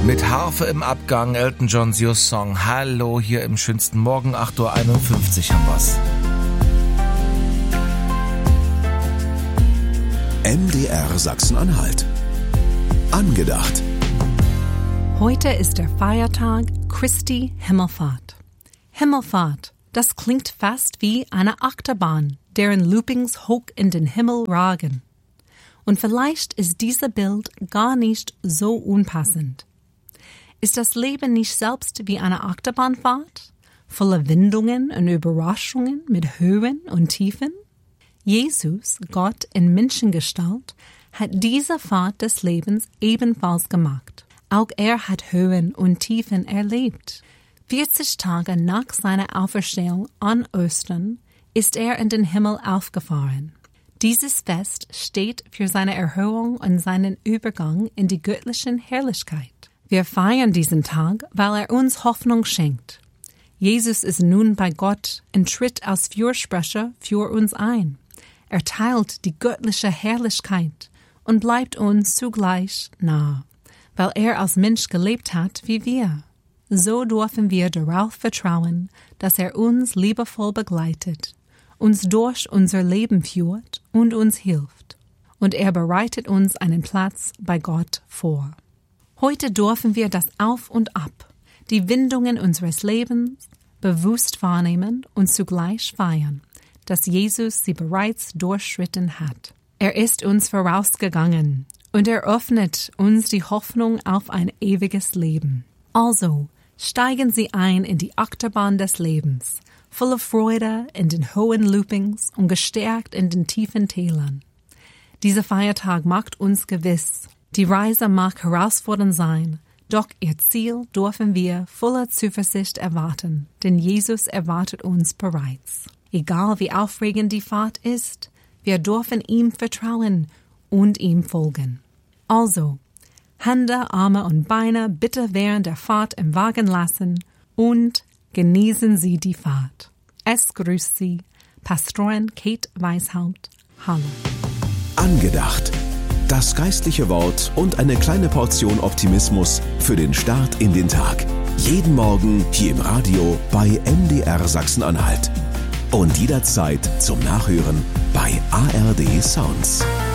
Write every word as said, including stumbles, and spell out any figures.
Mit Harfe im Abgang, Elton Johns Your Song. Hallo, hier im schönsten Morgen, acht Uhr einundfünfzig haben wir's. M D R Sachsen-Anhalt. Angedacht. Heute ist der Feiertag Christi Himmelfahrt. Himmelfahrt, das klingt fast wie eine Achterbahn, deren Loopings hoch in den Himmel ragen. Und vielleicht ist dieses Bild gar nicht so unpassend. Ist das Leben nicht selbst wie eine Achterbahnfahrt, voller Windungen und Überraschungen mit Höhen und Tiefen? Jesus, Gott in Menschengestalt, hat diese Fahrt des Lebens ebenfalls gemacht. Auch er hat Höhen und Tiefen erlebt. vierzig Tage nach seiner Auferstehung an Ostern ist er in den Himmel aufgefahren. Dieses Fest steht für seine Erhöhung und seinen Übergang in die göttliche Herrlichkeit. Wir feiern diesen Tag, weil er uns Hoffnung schenkt. Jesus ist nun bei Gott und tritt als Fürsprecher für uns ein. Er teilt die göttliche Herrlichkeit und bleibt uns zugleich nah, weil er als Mensch gelebt hat wie wir. So dürfen wir darauf vertrauen, dass er uns liebevoll begleitet, uns durch unser Leben führt und uns hilft. Und er bereitet uns einen Platz bei Gott vor. Heute dürfen wir das Auf und Ab, die Windungen unseres Lebens, bewusst wahrnehmen und zugleich feiern, dass Jesus sie bereits durchschritten hat. Er ist uns vorausgegangen und er öffnet uns die Hoffnung auf ein ewiges Leben. Also steigen Sie ein in die Achterbahn des Lebens, voller Freude in den hohen Loopings und gestärkt in den tiefen Tälern. Dieser Feiertag macht uns gewiss, die Reise mag herausfordernd sein, doch ihr Ziel dürfen wir voller Zuversicht erwarten, denn Jesus erwartet uns bereits. Egal wie aufregend die Fahrt ist, wir dürfen ihm vertrauen und ihm folgen. Also, Hände, Arme und Beine bitte während der Fahrt im Wagen lassen und genießen Sie die Fahrt. Es grüßt Sie, Pastorin Kate Weishaupt. Hallo. Angedacht. Das geistliche Wort und eine kleine Portion Optimismus für den Start in den Tag. Jeden Morgen hier im Radio bei M D R Sachsen-Anhalt. Und jederzeit zum Nachhören bei A R D Sounds.